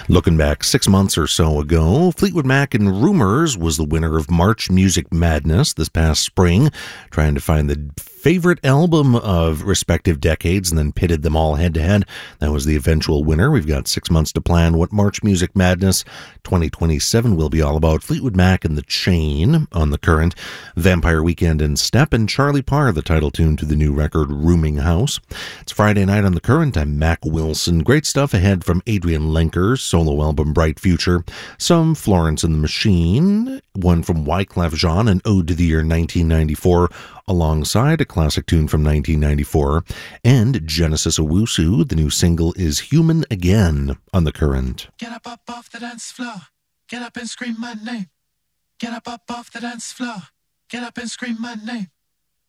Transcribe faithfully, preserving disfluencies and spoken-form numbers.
Looking back six months or so ago, Fleetwood Mac and Rumours was the winner of March Music Madness this past spring, trying to find the favorite album of respective decades and then pitted them all head-to-head. That was the eventual winner. We've got six months to plan what March Music Madness twenty twenty-seven will be all about. Fleetwood Mac and The Chain on the current, Vampire Weekend and Step, and Charlie Parr, the title tune to the new record Rooming House. It's Friday night on the current. I'm Mac Wilson. Great stuff ahead from Adrian Lenker's solo album Bright Future, some Florence and the Machine, one from Wyclef Jean, an ode to the year nineteen ninety-four, alongside a classic tune from nineteen ninety-four, and Genesis Owusu. The new single is Human Again on the current. Get up, up off the dance floor. Get up and scream my name. Get up, up off the dance floor. Get up and scream my name.